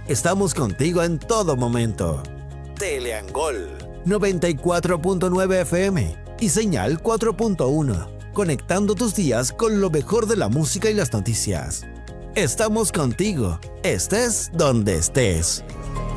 Estamos contigo en todo momento. Teleangol 94.9 FM y señal 4.1, conectando tus días con lo mejor de la música y las noticias. Estamos contigo, estés donde estés.